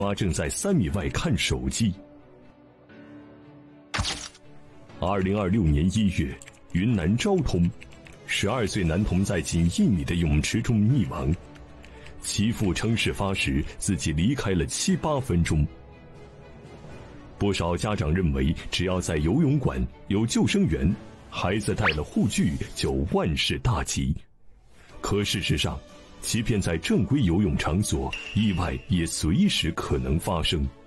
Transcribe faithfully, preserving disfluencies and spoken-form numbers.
妈正在三米外看手机。二零二六年一月，云南昭通，十二岁男童在仅一米的泳池中溺亡，其父称事发时自己离开了七八分钟。不少家长认为，只要在游泳馆有救生员，孩子带了护具就万事大吉。可事实上，即便在正规游泳场所，意外也随时可能发生。